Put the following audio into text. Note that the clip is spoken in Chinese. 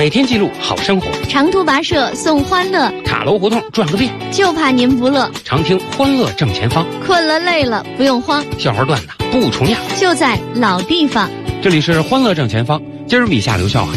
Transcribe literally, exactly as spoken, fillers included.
每天记录好生活。 长途跋涉送欢乐， 塔楼胡同转个遍， 就怕您不乐。 常听欢乐正前方， 困了累了不用慌， 笑话段子不重样， 就在老地方。 这里是欢乐正前方。今儿以下留校啊，